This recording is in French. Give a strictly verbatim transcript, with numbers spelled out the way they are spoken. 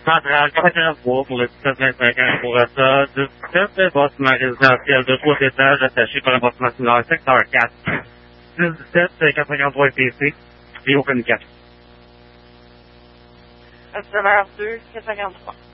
Central quatre-vingt-trois pour le dix-sept vingt-cinq ans pour ça. dix-sept, bâtiment résidentiel de trois étages attaché par un bâtiment similaire, secteur quatre. dix dix-sept, quatre cent cinquante-trois P C, et au communication. Accélère deux, quatre cent cinquante-trois.